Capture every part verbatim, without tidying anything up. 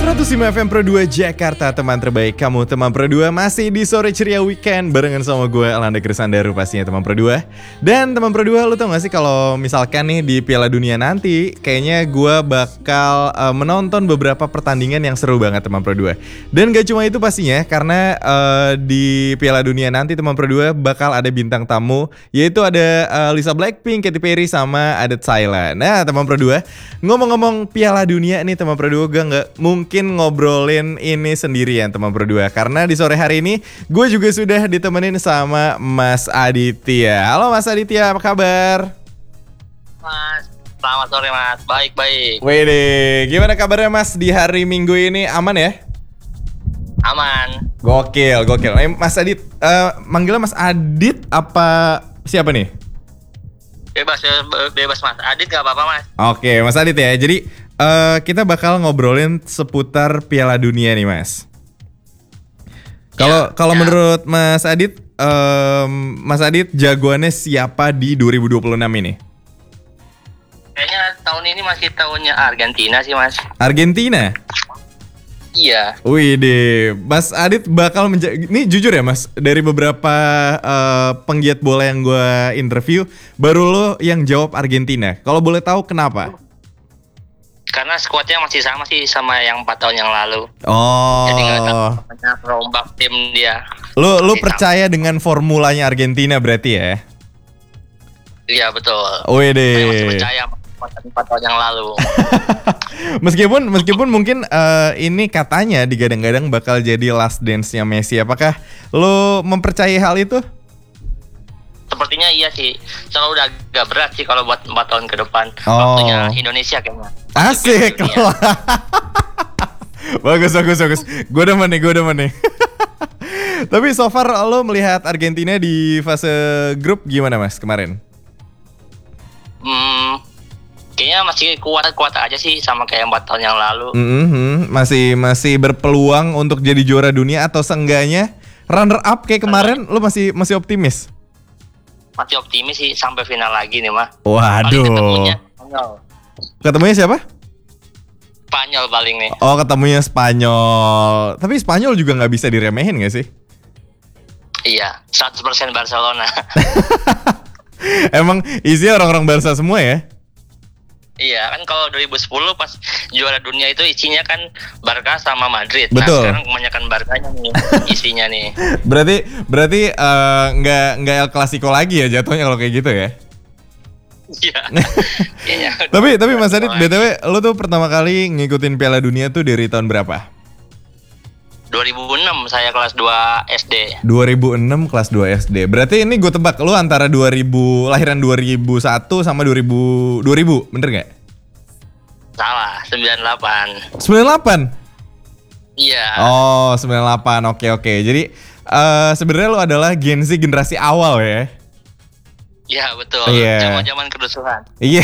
seratus lima F M Pro dua Jakarta, teman terbaik kamu. Teman Pro dua masih di sore ceria weekend barengan sama gue Alanda Krisandaru pastinya teman Pro dua. Dan teman Pro dua, lu tau gak sih kalau misalkan nih di Piala Dunia nanti kayaknya gue bakal uh, menonton beberapa pertandingan yang seru banget teman Pro dua. Dan gak cuma itu pastinya, karena uh, di Piala Dunia nanti teman Pro dua bakal ada bintang tamu, yaitu ada uh, Lisa Blackpink, Katy Perry, sama ada Thailand. Nah teman Pro dua, ngomong-ngomong Piala Dunia nih teman Pro dua, gue gak mungkin ngobrolin ini sendirian teman Pro dua, karena di sore hari ini gue juga sudah ditemenin sama Mas Aditya. Halo Mas Aditya, apa kabar? Mas, selamat sore Mas, baik-baik. Wede, gimana kabarnya Mas di hari Minggu ini, aman ya? Aman. Gokil, gokil. Eh, Mas Adit, uh, manggilnya Mas Adit apa siapa nih? Bebas, bebas, bebas Mas. Adit gak apa-apa Mas. Oke, Mas Adit ya. Jadi uh, kita bakal ngobrolin seputar Piala Dunia nih, Mas. Kalau Ya, kalau ya. menurut Mas Adit, um, Mas Adit jagoannya siapa di dua ribu dua puluh enam ini? Kayaknya tahun ini masih tahunnya Argentina sih Mas. Argentina. Iya. Wih deh, Mas Adit bakal menja- ini jujur ya Mas, dari beberapa uh, penggiat bola yang gue interview, baru lo yang jawab Argentina. Kalau boleh tahu kenapa? Karena skuadnya masih sama sih sama yang empat tahun yang lalu. Oh, Jadi nggak ada perombak tim dia. lo lo Masih percaya dengan formulanya Argentina berarti ya? Iya betul. Wih Saya masih deh. percaya sama skuad empat tahun yang lalu. meskipun meskipun mungkin uh, ini katanya digadang-gadang bakal jadi last dance-nya Messi. Apakah lo mempercayai hal itu? Sepertinya iya sih. Soalnya udah agak berat sih kalau buat empat tahun ke depan. Oh. Waktunya Indonesia kayaknya. Asik. Piala Dunia. bagus bagus bagus. Gue demen nih, gue demen nih. Tapi so far lo melihat Argentina di fase grup gimana Mas kemarin? Hmm, kayaknya masih kuat-kuat aja sih sama kayak empat tahun yang lalu. Mm-hmm. Masih masih berpeluang untuk jadi juara dunia atau seenggaknya runner up kayak kemarin, lo masih masih optimis? Masih optimis sih sampai final lagi nih mah. Waduh. Paling ketemunya Spanyol. Ketemunya siapa? Spanyol paling nih. Oh, ketemunya Spanyol. Tapi Spanyol juga nggak bisa diremehin nggak sih? Iya, seratus persen Barcelona. Emang isinya orang-orang Barca semua ya? Iya, kan kalau dua ribu sepuluh pas juara dunia itu isinya kan Barca sama Madrid. Betul. Nah, sekarang kebanyakan Barcanya nih isinya nih. Berarti berarti eh, nggak nggak El Clasico lagi ya jatuhnya kalau kayak gitu ya? Iya. Kayaknya. Tapi tapi Mas Adit, B T W lo tuh pertama kali ngikutin Piala Dunia tuh dari tahun berapa? dua ribu enam saya kelas dua S D. dua ribu enam kelas dua S D. Berarti ini gue tebak lo antara dua ribu lahiran dua ribu satu sama dua ribu dua ribu, bener nggak? Salah, sembilan puluh delapan. sembilan puluh delapan. Iya. Oh, sembilan puluh delapan. Oke oke. Jadi eh sebenarnya lo adalah Gen Z generasi awal ya? Iya, betul. Iya. Zaman-zaman kerusuhan. Iya.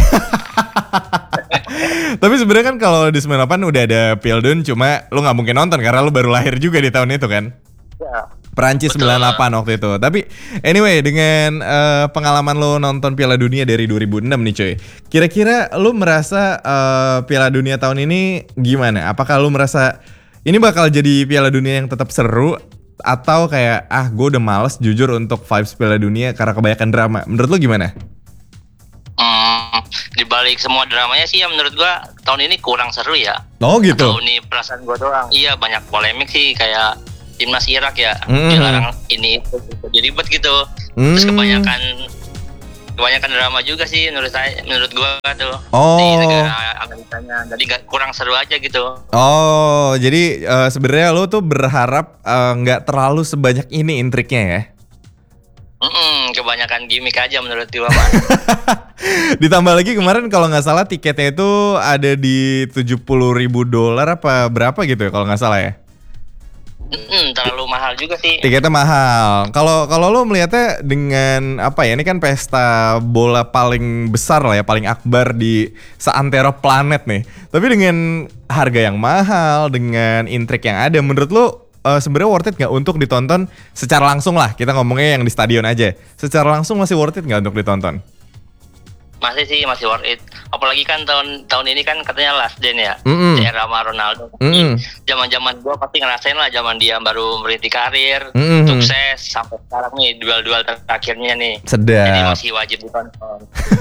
Tapi sebenarnya kan kalau di sembilan puluh delapan udah ada Pildun, cuma lu nggak mungkin nonton karena lu baru lahir juga di tahun itu kan. Iya. Perancis Betul. sembilan puluh delapan waktu itu. Tapi anyway, dengan eh, pengalaman lu nonton Piala Dunia dari dua ribu enam nih coy, kira-kira lu merasa eh, Piala Dunia tahun ini gimana? Apakah lu merasa ini bakal jadi Piala Dunia yang tetap seru, atau kayak ah gue udah males jujur untuk vibes Piala Dunia karena kebanyakan drama? Menurut lu gimana? Hmm, dibalik semua dramanya sih ya menurut gua tahun ini kurang seru ya. Oh gitu. Atau ini perasaan gua doang. Iya, banyak polemik sih kayak timnas Irak ya, Mm. dilarang ini itu jadi ribet gitu. Mm. Terus kebanyakan kebanyakan drama juga sih menurut saya, menurut gua tuh Oh. di negara Amerikanya. Jadi gak, kurang seru aja gitu. Oh, jadi eh, sebenarnya lo tuh berharap eh, nggak terlalu sebanyak ini intriknya ya? Mm-mm, kebanyakan gimmick aja menurut gua mah. Ditambah lagi kemarin kalau nggak salah tiketnya itu ada di tujuh puluh ribu dolar apa berapa gitu ya kalau nggak salah ya? Mm-mm, terlalu mahal juga sih. Tiketnya mahal. Kalau kalau lo melihatnya dengan apa ya? Ini kan pesta bola paling besar lah ya, paling akbar di seantero planet nih. Tapi dengan harga yang mahal, dengan intrik yang ada, menurut lo uh, sebenarnya worth it nggak untuk ditonton secara langsung lah? Kita ngomongnya yang di stadion aja. Secara langsung masih worth it nggak untuk ditonton? Masih sih, masih worth it. Apalagi kan tahun tahun ini kan katanya last day ya. Mm-mm. Era sama Ronaldo. Mm-mm. Zaman-zaman gua pasti ngerasain lah zaman dia baru merintis karir, Mm-mm. sukses sampai sekarang nih duel-duel terakhirnya nih. Sedap. Jadi masih wajib ditonton.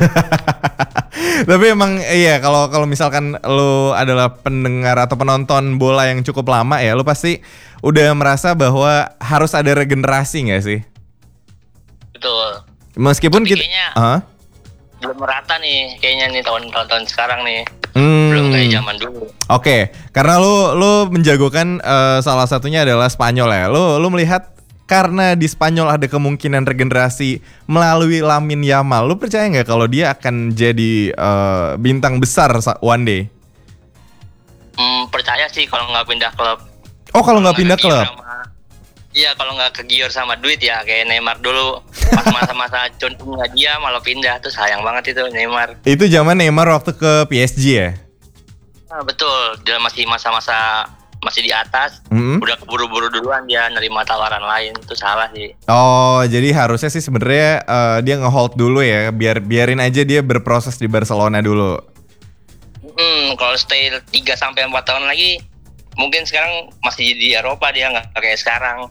Tapi emang iya kalau kalau misalkan lu adalah pendengar atau penonton bola yang cukup lama ya, lu pasti udah merasa bahwa harus ada regenerasi nggak sih? Betul. Meskipun Tapi kita kayaknya Hah? belum merata nih kayaknya nih tahun-tahun sekarang nih. Hmm. Belum kayak zaman dulu. Oke, karena lu lu menjagokan eh, salah satunya adalah Spanyol ya. Lu lu melihat karena di Spanyol ada kemungkinan regenerasi melalui Lamine Yamal. Lu percaya nggak kalau dia akan jadi eh, bintang besar sa- one day? Hmm, percaya sih kalau nggak pindah klub. Oh, kalau nggak pindah ke Gior klub. sama- Iya, kalau nggak ke Gior sama duit ya kayak Neymar dulu. Pas masa-masa contohnya dia malah pindah tuh sayang banget itu Neymar. Itu zaman Neymar waktu ke P S G ya? Nah, betul, dia masih masa-masa masih di atas. Mm-mm. Udah keburu-buru duluan dia nerima tawaran lain, itu salah sih. Oh, jadi harusnya sih sebenarnya eh, dia nge-hold dulu ya, biar biarin aja dia berproses di Barcelona dulu. Hmm, kalau stay tiga sampai empat tahun lagi mungkin sekarang masih di Eropa dia nggak kayak sekarang.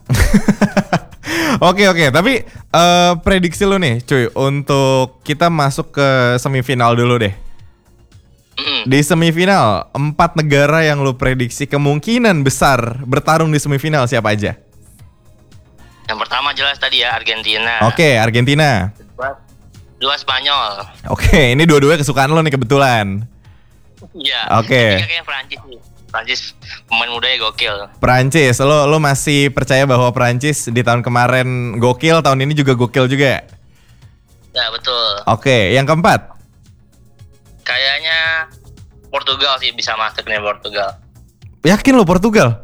Oke oke, tapi eh, prediksi lu nih, cuy, untuk kita masuk ke semifinal dulu deh. Mm-mm. Di semifinal, empat negara yang lu prediksi kemungkinan besar bertarung di semifinal siapa aja? Yang pertama jelas tadi ya Argentina. Oke, Argentina. Dua, dua Spanyol. Oke, ini dua-duanya kesukaan lo nih kebetulan. Iya. Oke. Ketiga kayaknya Prancis nih. Prancis pemain mudanya gokil. Perancis, lo lo masih percaya bahwa Perancis di tahun kemarin gokil, tahun ini juga gokil juga? Ya betul. Oke, yang keempat. Kayaknya Portugal sih bisa masuk nih Portugal. Yakin lo Portugal?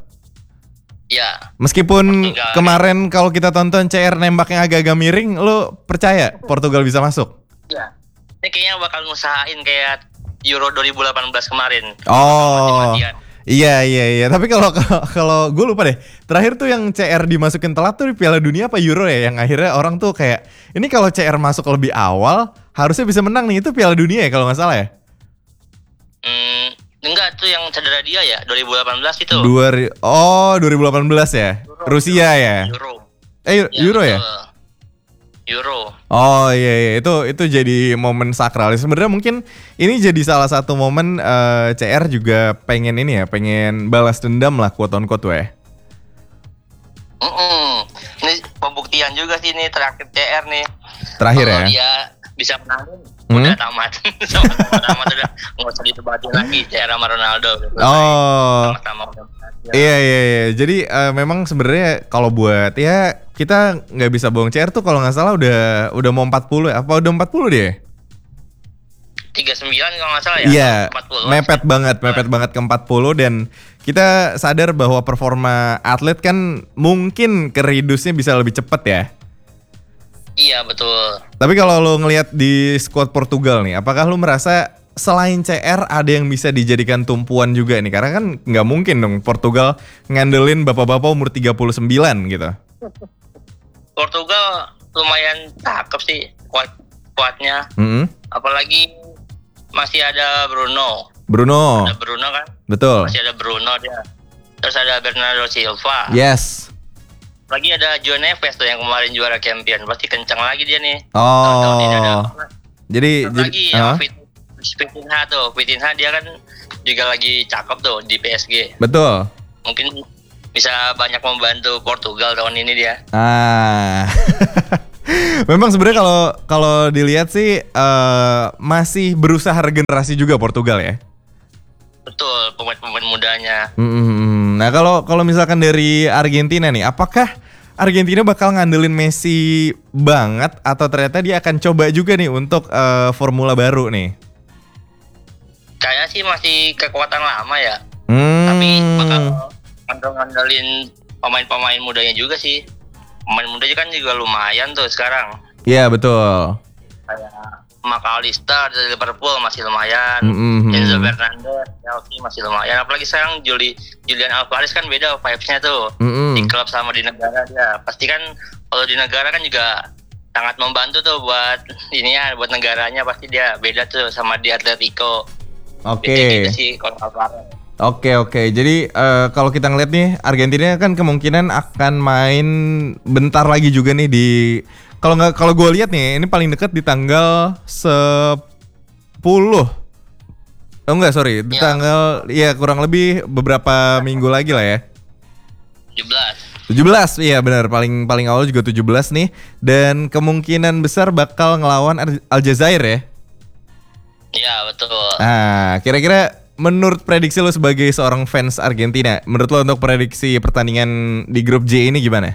Ya. Meskipun Portugal. kemarin kalau kita tonton C R nembaknya agak-agak miring, lo percaya Portugal bisa masuk? Ya. Ini kayaknya bakal ngusahain kayak Euro dua ribu delapan belas kemarin. Oh, Mati-matian. iya iya iya. Tapi kalau kalau- kalau gue lupa deh. Terakhir tuh yang C R dimasukin telat tuh di Piala Dunia apa Euro ya? Yang akhirnya orang tuh kayak ini kalau C R masuk lebih awal harusnya bisa menang nih, itu Piala Dunia ya kalau nggak salah ya? Hmm, enggak tuh yang cedera dia ya dua ribu delapan belas itu. Dua ri- oh dua ribu delapan belas ya? Euro, Rusia ya? Euro. Eh Euro ya? betul. Euro. Oh iya iya itu itu jadi momen sakral. Sebenarnya mungkin ini jadi salah satu momen eh, C R juga pengen ini ya, pengen balas dendam lah quote on quote ya. Mm-mm. Ini pembuktian juga sih ini terakhir C R nih. Terakhir Kalau ya. dia bisa menangin Hmm? udah tamat. Sama-sama tamat udah nggak usah didebatin lagi C R sama Ronaldo. Oh. Sama-sama udah berhasil. Iya iya iya. Jadi eh, memang sebenarnya kalau buat ya kita nggak bisa bohong C R tuh kalau nggak salah udah udah mau empat puluh ya. Apa udah empat puluh dia? tiga puluh sembilan kalau nggak salah ya. Iya. empat puluh. Mepet banget, mepet banget ke empat puluh dan kita sadar bahwa performa atlet kan mungkin keridusnya bisa lebih cepat ya. Iya betul. Tapi kalau lo ngelihat di skuad Portugal nih, apakah lo merasa selain C R ada yang bisa dijadikan tumpuan juga nih? Karena kan nggak mungkin dong Portugal ngandelin bapak-bapak umur tiga puluh sembilan gitu. Portugal lumayan cakep sih kuat kuatnya. Mm-mm. Apalagi masih ada Bruno. Bruno, Ada Bruno kan? betul. Masih ada Bruno dia. Terus ada Bernardo Silva. Yes. Lagi ada Joe Neves tuh yang kemarin juara champion. Pasti kencang lagi dia nih. Tahun-tahun ini ada. Oh, jadi Terus jadi lagi ah, yang Fit, Vitinha tuh. Vitinha dia kan juga lagi cakep tuh di P S G. betul. Mungkin bisa banyak membantu Portugal tahun ini dia. Ah. Memang sebenarnya kalau kalau dilihat sih eh, masih berusaha regenerasi juga Portugal ya. Betul, pemain-pemain mudanya. Mm-mm. Nah kalau kalau misalkan dari Argentina nih, apakah Argentina bakal ngandelin Messi banget atau ternyata dia akan coba juga nih untuk eh, formula baru nih? Kayaknya sih masih kekuatan lama ya. Hmm. Tapi bakal ngandalin pemain-pemain mudanya juga sih. Pemain mudanya kan juga lumayan tuh sekarang. Iya betul. Kayak McAllister dari Liverpool masih lumayan. Mm-mm. Enzo Fernandez Chelsea masih lumayan. Apalagi sekarang Juli, Julian Alvarez kan beda vibes-nya tuh. Mm-mm. Di klub sama di negara dia. Pasti kan kalau di negara kan juga sangat membantu tuh buat ini ya, buat negaranya pasti dia beda tuh sama di Atletico. Oke. Kayak gitu sih kalau Alvaro. Oke oke. Jadi eh, kalau kita ngeliat nih Argentina kan kemungkinan akan main bentar lagi juga nih di kalau nggak kalau gue lihat nih ini paling dekat di tanggal sepuluh. Oh enggak sorry di Ya. tanggal ya kurang lebih beberapa minggu lagi lah ya. tujuh belas. tujuh belas iya benar paling paling awal juga tujuh belas nih dan kemungkinan besar bakal ngelawan Al- Aljazair ya. Iya betul. Nah, kira-kira menurut prediksi lo sebagai seorang fans Argentina, menurut lo untuk prediksi pertandingan di grup J ini gimana?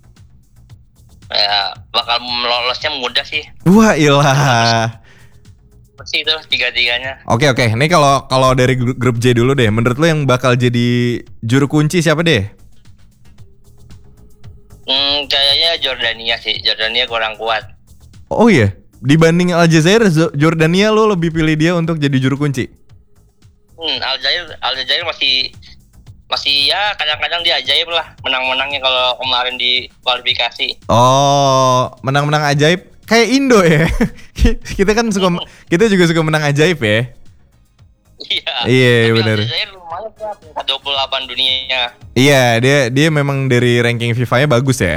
Ya bakal lolosnya mudah sih. Wah, ilah. Pasti itu tiga-tiganya. Oke oke, ini kalau kalau dari gru- grup J dulu deh, menurut lo yang bakal jadi juru kunci siapa deh? Hmm, kayaknya Jordania sih. Jordania kurang kuat. Oh iya, dibanding Aljazair, Z- Jordania lo lebih pilih dia untuk jadi juru kunci? Hmm, Aljazair, Aljazair masih masih ya kadang-kadang dia ajaib lah menang-menangnya kalau kemarin di kualifikasi. Oh, menang-menang ajaib kayak Indo ya. Kita kan suka kita juga suka menang ajaib ya. Iya. Iya, Tapi benar. Aljazair lumayan ya, peringkat dua puluh delapan dunia. Iya, dia dia memang dari ranking FIFA-nya bagus ya.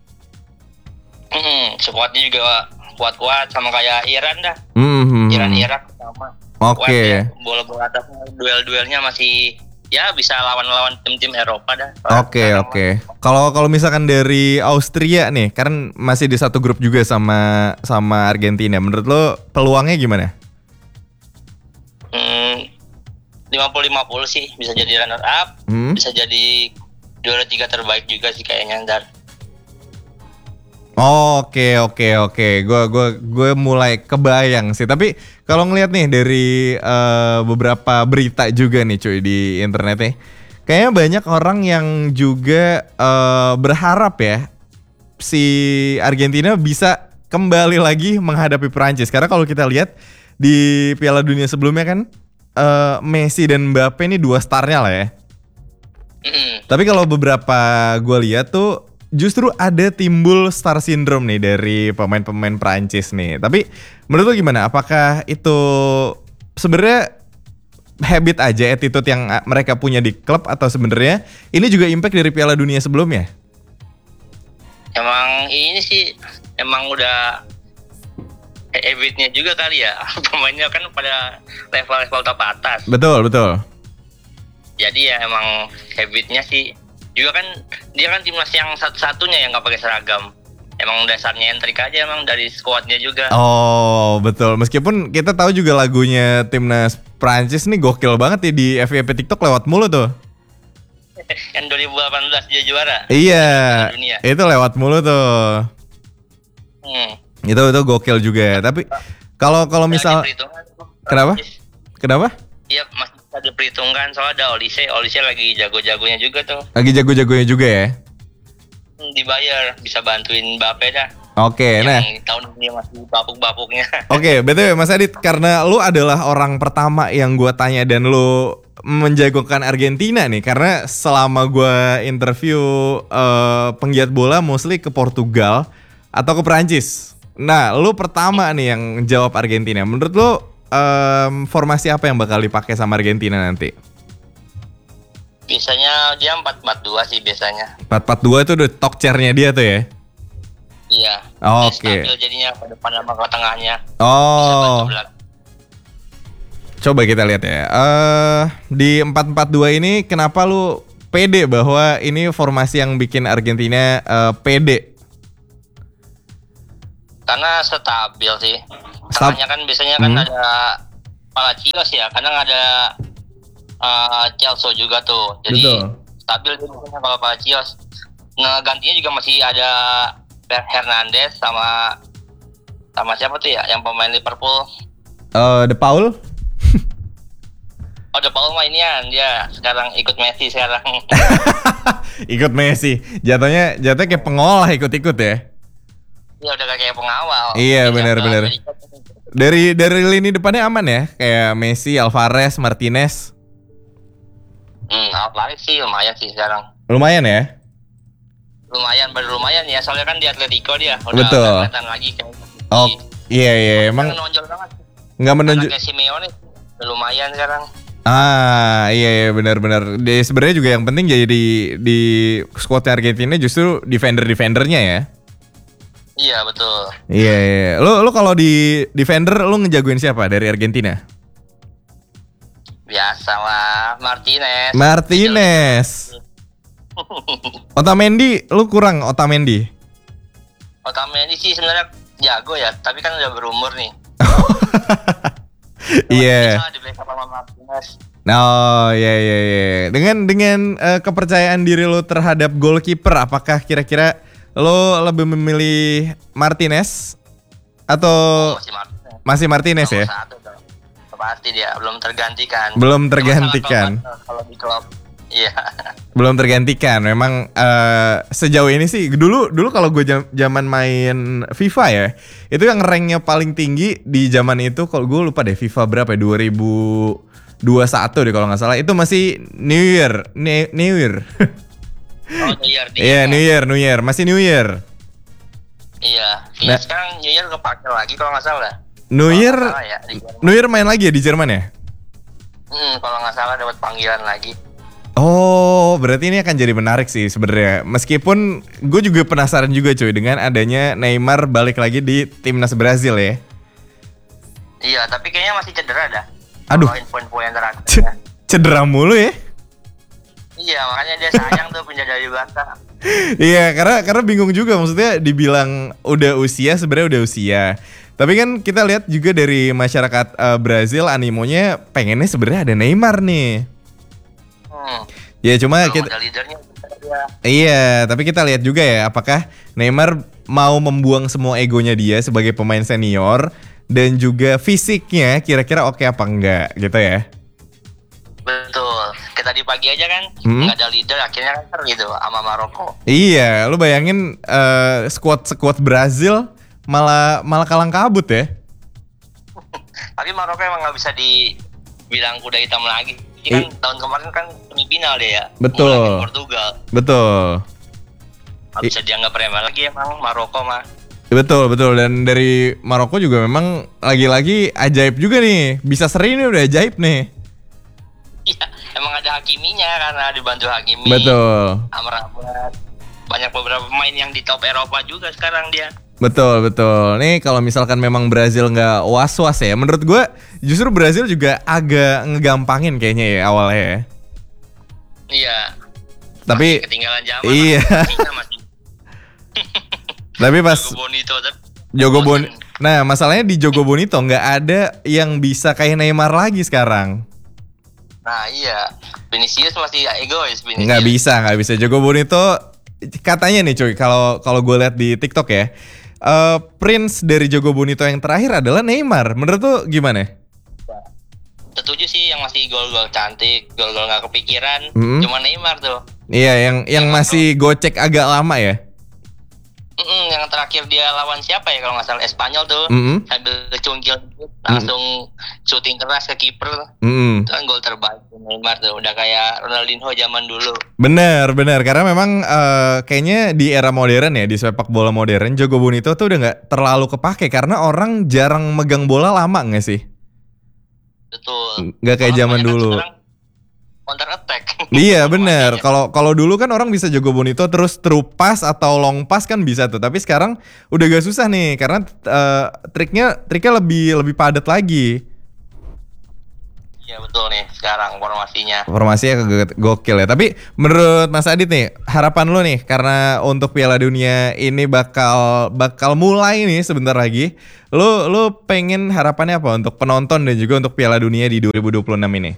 Hmm, skuadnya juga kuat-kuat sama kayak Iran dah. Hmm. Iran Irak sama. Oke. Kuat ya. Bola-bola atasnya duel-duelnya masih ya bisa lawan-lawan tim-tim Eropa dah. Oke Sekarang oke. Kalau kalau misalkan dari Austria nih, kan masih di satu grup juga sama sama Argentina. Menurut lo peluangnya gimana? Hmm, lima puluh lima puluh sih bisa jadi runner up, Hmm? bisa jadi juara tiga terbaik juga sih kayaknya ntar. Oke oke oke. Gue gue gue mulai kebayang sih. Tapi kalau ngelihat nih dari eh, beberapa berita juga nih cuy di internet nih, kayaknya banyak orang yang juga eh, berharap ya si Argentina bisa kembali lagi menghadapi Perancis. Karena kalau kita lihat di Piala Dunia sebelumnya kan eh, Messi dan Mbappe ini dua starnya lah ya. Mm-mm. Tapi kalau beberapa gue lihat tuh justru ada timbul star syndrome nih dari pemain-pemain Prancis nih. Tapi menurut lo gimana? Apakah itu sebenarnya habit aja, attitude yang ah, mereka punya di klub, atau sebenarnya ini juga impact dari Piala Dunia sebelumnya? Emang ini sih emang udah habitnya juga kali ya. Pemainnya kan pada level-level top atas. Betul betul. Jadi ya emang habitnya sih juga kan dia kan timnas yang satu-satunya yang nggak pakai seragam. Emang dasarnya entrik aja emang dari skuadnya juga. Oh betul. Meskipun kita tahu juga lagunya timnas Prancis nih gokil banget ya di F Y P TikTok lewat mulu tuh. Yang dua ribu delapan belas dia juara. Iya. Piala Dunia. Itu lewat mulu tuh. Hmm. Itu itu gokil juga ya. Tapi kalau kalau misal Ada perhitungan. kenapa? Kenapa? Iya masih bisa diperhitungkan soalnya ada Olise, Olise lagi jago-jagonya juga tuh. Lagi jago-jagonya juga ya. Hmm, dibayar bisa bantuin Mbappe dah. Oke, nah. Yang tahun ini masih bapuk-bapuknya. Oke, B T W Mas Adit, karena lu adalah orang pertama yang gua tanya dan lu menjagokan Argentina nih, karena selama gua interview eh, penggiat bola mostly ke Portugal atau ke Perancis. Nah, lu pertama nih yang jawab Argentina. Menurut lu em, formasi apa yang bakal dipakai sama Argentina nanti? Biasanya dia empat empat dua sih biasanya. empat empat dua itu udah talk chair-nya dia tuh ya? Iya. Oh, Dia oke. stabil jadinya ke depan sama ke tengahnya. Bisa Oh, bantu belakang. coba kita lihat ya. Eh di empat empat dua ini kenapa lu pede bahwa ini formasi yang bikin Argentina eh, pede? Karena stabil sih. Stab- Tengahnya kan biasanya kan Hmm. ada Palacios ya. Kadang ada uh, Celso juga tuh. Jadi Betul. stabil tuh biasanya kalau Palacios. Nah gantinya juga masih ada Hernandez sama sama siapa tuh ya yang pemain Liverpool. Eh, De Paul? Oh, De Paul mainnya dia sekarang ikut Messi sekarang. Ikut Messi. Jatuhnya jatuhnya kayak pengolah ikut-ikut ya. Dia udah kayak pengawal. Iya, Dia benar-benar. ke Amerika. Dari dari lini depannya aman ya, kayak Messi, Alvarez, Martinez. Hmm, Alvarez sih lumayan sih sekarang. Lumayan ya. lumayan baru lumayan ya, soalnya kan di Atletico dia udah Betul. nggak kelihatan lagi kan. Oh, iya iya emang menonjol banget. nggak menunjuk. Anaknya Simeone udah lumayan sekarang. Ah, iya iya benar-benar. Dia sebenarnya juga yang penting jadi di di skuadnya Argentina justru defender-defendernya ya. Iya betul. Iya iya. Lu lu kalau di defender lu ngejagoin siapa dari Argentina? Biasa lah, Martinez. Martinez. Otamendi lu kurang Otamendi. Otamendi sih sebenarnya jago ya, tapi kan udah berumur nih. Iya. Bisa di backup sama Martinez. Oh iya iya iya. Dengan dengan uh, kepercayaan diri lu terhadap goalkeeper, apakah kira-kira lu lebih memilih Martinez atau Masih Martinez. masih Martinez ya? Nomor satu dong. Pasti dia belum tergantikan. Belum Cuma tergantikan. sangat tobat kalau di klub. Iya. Belum tergantikan. Memang uh, sejauh ini sih dulu dulu kalau gue jam, zaman main FIFA ya, itu yang ranknya paling tinggi di zaman itu, kalau gue lupa deh FIFA berapa ya, dua ribu dua puluh satu deh kalau nggak salah. Itu masih New Year, New, New Year. Oh, New Year. Iya, New Year, New Year, masih New Year. Iya. Nah. Iya, sekarang New Year kepake lagi kalau nggak salah. New Kalau Year, nggak salah ya, di Jerman. New Year main lagi ya di Jerman ya? Hmm, kalau nggak salah dapat panggilan lagi. Oh, berarti ini akan jadi menarik sih sebenarnya. Meskipun gue juga penasaran juga cuy dengan adanya Neymar balik lagi di timnas Brazil ya. Iya, tapi kayaknya masih cedera dah. Aduh. Kalau poin-poin terakhir. C- cedera mulu ya? Iya, makanya dia sayang tuh pindah dari Barca. Iya, karena karena bingung juga, maksudnya dibilang udah usia, sebenarnya udah usia. Tapi kan kita lihat juga dari masyarakat uh, Brazil animonya pengennya sebenarnya ada Neymar nih. Hmm. Ya cuma Kalau kita ada leadernya dia. iya, tapi kita lihat juga ya apakah Neymar mau membuang semua egonya dia sebagai pemain senior dan juga fisiknya kira-kira oke apa enggak gitu ya. Betul. Kayak tadi pagi aja kan Hmm? nggak ada leader, akhirnya kan seru gitu sama Maroko. Iya, lu bayangin uh, squad-squad Brazil malah malah kalang kabut ya. Tapi Maroko emang nggak bisa dibilang kuda hitam lagi. Ini kan I- tahun kemarin kan semifinal dia ya. Betul. Ngulangin Portugal. Betul. Nggak bisa dianggap remeh lagi emang Maroko mah. Betul, betul. Dan dari Maroko juga memang lagi-lagi ajaib juga nih. Bisa seri nih, udah ajaib nih. Iya, emang ada Hakiminya karena dibantu Hakimi. Betul. Amrabat. Banyak beberapa pemain yang di top Eropa juga sekarang dia. Betul, betul. Nih kalau misalkan memang Brazil nggak was-was ya, menurut gue justru Brazil juga agak ngegampangin kayaknya ya awalnya ya. Iya. Tapi Masih ketinggalan zaman. iya. Masih, masih. Tapi pas Jogo Bonito tapi Jogo Bon, nah masalahnya di Jogo Bonito nggak ada yang bisa kayak Neymar lagi sekarang. Nah iya, Vinicius masih egois. Vinicius. Nggak bisa, nggak bisa. Jogo Bonito katanya nih cuy, kalau kalau gue lihat di TikTok ya, eh, Prince dari Jogo Bonito yang terakhir adalah Neymar. Menurut tuh gimana? Setuju sih, yang masih gol-gol cantik, gol-gol nggak kepikiran, Hmm. cuma Neymar tuh. Iya, yang yang masih gocek agak lama ya. Mm-mm, yang terakhir dia lawan siapa ya kalau nggak salah, Espanyol tuh, Mm-mm. sambil cungkil langsung syuting keras ke kiper, Mm-mm. itu kan gol terbaik Neymar tuh, udah kayak Ronaldinho zaman dulu. Bener, bener. Karena memang eh, kayaknya di era modern ya, di sepak bola modern, Jogo Bonito tuh udah nggak terlalu kepake karena orang jarang megang bola lama nggak sih? Betul. Nggak kayak Malah zaman kebanyakan dulu. sekarang counter attack. Iya bener. Kalau kalau dulu kan orang bisa Jogo Bonito terus true pass atau long pass kan bisa tuh. Tapi sekarang udah gak susah nih karena eh, triknya triknya lebih lebih padat lagi. Iya betul nih sekarang formasinya. Formasinya ke- gokil ya. Tapi menurut Mas Adit nih, harapan lu nih karena untuk Piala Dunia ini bakal bakal mulai nih sebentar lagi. Lu lu pengen harapannya apa untuk penonton dan juga untuk Piala Dunia di dua ribu dua puluh enam ini?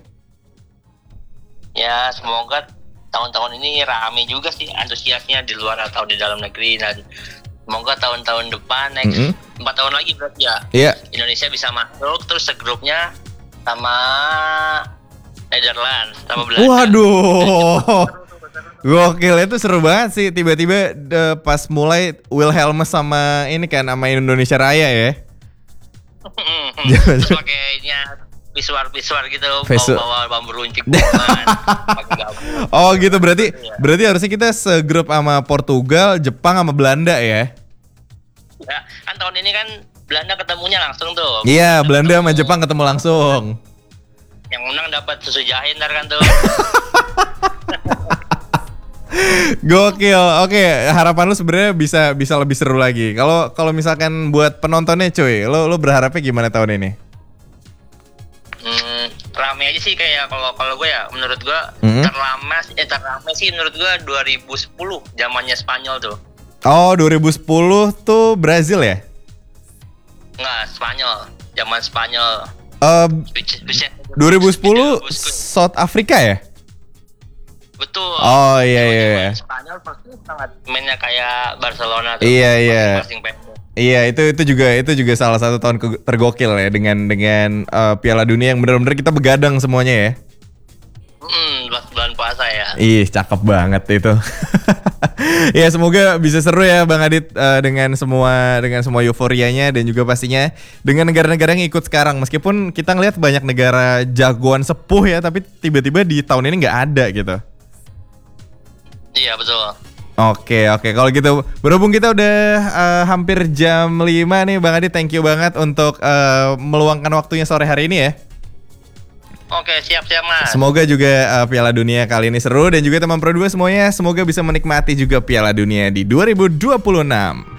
Ya semoga tahun-tahun ini rame juga sih antusiasnya di luar atau di dalam negeri. Dan semoga tahun-tahun depan next Mm-mm. empat tahun lagi berarti ya Iya. Indonesia bisa masuk terus segrupnya sama Netherlands sama Belanda. Waduh. Gokil, itu seru banget sih. Tiba-tiba eh, pas mulai Wilhelmus sama ini kan sama Indonesia Raya ya. Terus pakainya pisuar-pisuar gitu, Visu- bawa-bawa bambu runcing, bukan, pakai gabung. Oh gitu, berarti berarti harusnya kita segrup sama Portugal, Jepang sama Belanda ya. Ya, kan tahun ini kan Belanda ketemunya langsung tuh. Iya, Belanda sama Jepang ketemu langsung. Yang menang dapat susu jahe ntar kan tuh. Gokil. Oke, harapan lu sebenarnya bisa bisa lebih seru lagi. Kalau kalau misalkan buat penontonnya cuy, lo lo berharapnya gimana tahun ini? Hmm, rame aja sih kayak kalau kalau gue ya menurut gue Hmm? terlama eh terlama sih menurut gue dua ribu sepuluh zamannya Spanyol tuh. Oh, dua ribu sepuluh tuh Brazil ya? Enggak, Spanyol. Zaman Spanyol. Eh, Spesies- spesies- dua ribu sepuluh Busquets. South Africa ya? Betul. Oh iya iya iya. Zaman Spanyol pasti sangat mainnya kayak Barcelona tuh. Iya, iya. Masing-masing pemain. Iya, itu itu juga itu juga salah satu tahun ke- tergokil ya dengan dengan eh, Piala Dunia yang benar-benar kita begadang semuanya ya. Hmm, pas bulan puasa ya. Ih, cakep banget itu. Ya semoga bisa seru ya Bang Adit eh, dengan semua dengan semua euforianya dan juga pastinya dengan negara-negara yang ikut sekarang. Meskipun kita ngelihat banyak negara jagoan sepuh ya, tapi tiba-tiba di tahun ini nggak ada gitu. Iya betul. Oke oke, kalau gitu berhubung kita udah eh, hampir jam lima nih Bang Adit, thank you banget untuk eh, meluangkan waktunya sore hari ini ya. Oke, siap-siap Mas. Semoga juga uh, Piala Dunia kali ini seru dan juga teman Pro dua semuanya semoga bisa menikmati juga Piala Dunia di dua ribu dua puluh enam.